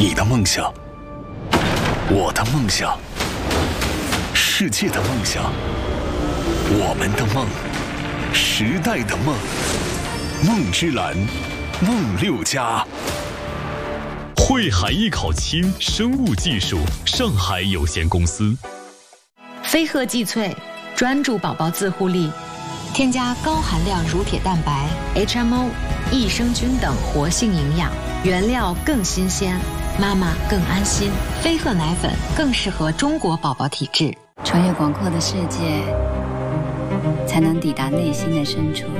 你的梦想，我的梦想，世界的梦想，我们的梦，时代的梦。梦之蓝，梦六家。 汇海艺考清生物技术上海有限公司。 飞鹤济萃专注宝宝自护力，添加高含量乳铁蛋白、HMO、益生菌等活性营养，原料更新鲜，妈妈更安心。飞鹤奶粉更适合中国宝宝体质。 穿越广阔的世界，才能抵达内心的深处。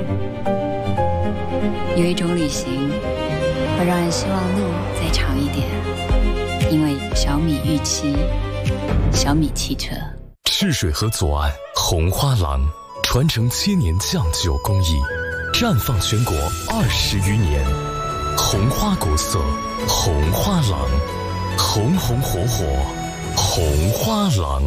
有一种旅行，会让人希望路再长一点，因为小米预期，小米汽车。 赤水河左岸红花廊，传承7年酱酒工艺，绽放全国20余年。红花国色，红花廊，红红火火，红花廊。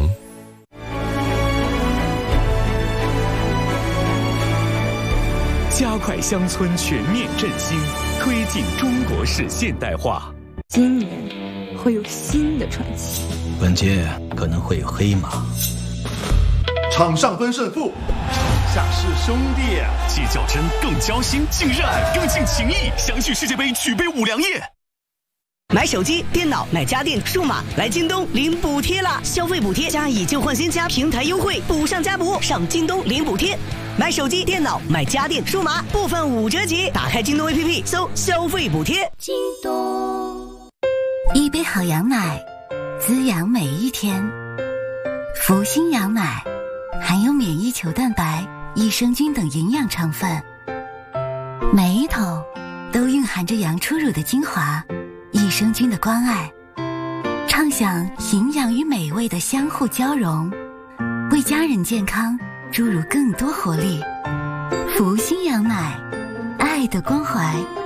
加快乡村全面振兴，推进中国式现代化。 今年会有新的传奇， 本届可能会有黑马。 场上分胜负， 场下是兄弟， 既较真更交心，竟热爱更尽情谊。详叙世界杯举杯五粮液。 买手机、电脑、买家电、数码，来京东领补贴啦！消费补贴加以旧换新加平台优惠，补上加补，上京东领补贴。买手机、电脑、买家电、数码，部分5折起。打开京东 APP， 搜消费补贴。 京东，一杯好羊奶，滋养每一天。福星羊奶含有免疫球蛋白、益生菌等营养成分，每一桶都蕴含着羊初乳的精华。益生菌的关爱，畅享营养与美味的相互交融，为家人健康注入更多活力。福星羊奶，爱的关怀。